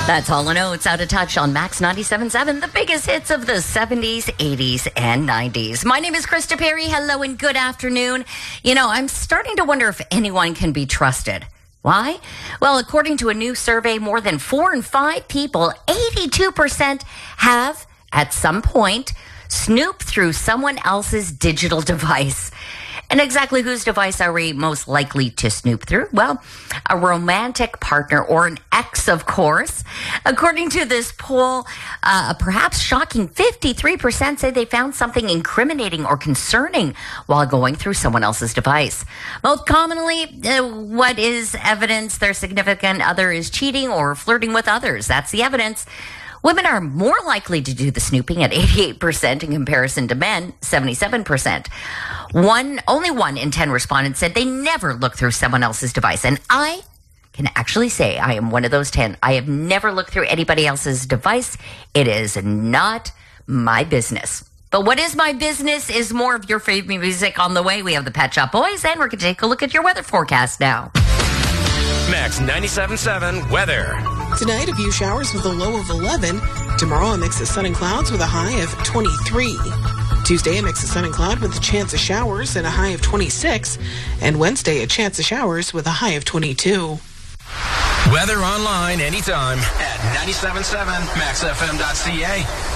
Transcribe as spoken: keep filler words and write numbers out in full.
That's Hall and Oates, Out of Touch on Max ninety-seven point seven, the biggest hits of the seventies, eighties, and nineties. My name is Krista Perry. Hello and good afternoon. You know, I'm starting to wonder if anyone can be trusted. Why? Well, according to a new survey, more than four in five people, eighty-two percent, have, at some point, snooped through someone else's digital device. And exactly whose device are we most likely to snoop through? Well, a romantic partner or an ex, of course. According to this poll, uh, a perhaps shocking fifty-three percent say they found something incriminating or concerning while going through someone else's device. Most commonly, uh, what is evidence their significant other is cheating or flirting with others. That's the evidence. Women are more likely to do the snooping at eighty-eight percent in comparison to men, seventy-seven percent. One, only one in ten respondents said they never look through someone else's device. And I can actually say I am one of those ten. I have never looked through anybody else's device. It is not my business. But what is my business is more of your favorite music on the way. We have the Pet Shop Boys, and we're going to take a look at your weather forecast now. Max ninety-seven point seven weather. Tonight, a few showers with a low of eleven. Tomorrow, a mix of sun and clouds with a high of twenty-three. Tuesday, a mix of sun and cloud with a chance of showers and a high of twenty-six. And Wednesday, a chance of showers with a high of twenty-two. Weather online anytime at ninety-seven point seven max f m dot c a.